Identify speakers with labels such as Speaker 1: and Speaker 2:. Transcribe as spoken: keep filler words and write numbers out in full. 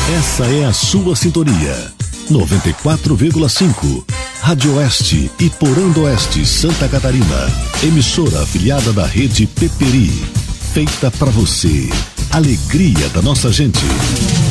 Speaker 1: Essa é a sua sintonia. noventa e quatro vírgula cinco. Rádio Oeste e Porã do Oeste, Santa Catarina. Emissora afiliada da rede Peperi. Feita para você. Alegria da nossa gente.